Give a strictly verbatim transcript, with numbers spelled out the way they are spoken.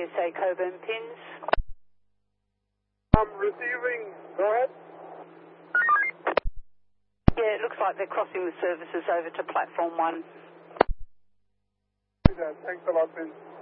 S A Coburn pins. I'm receiving. Go ahead. Yeah, it looks like they're crossing the services over to platform one. Thanks a lot, Vince.